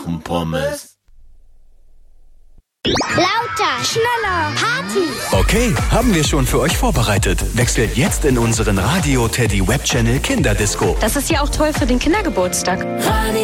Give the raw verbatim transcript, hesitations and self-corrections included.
Kuchen Pommes. Lauter, schneller, Party. Okay, haben wir schon für euch vorbereitet. Wechselt jetzt in unseren Radio Teddy Web Channel Kinderdisco. Das ist ja auch toll für den Kindergeburtstag. Radio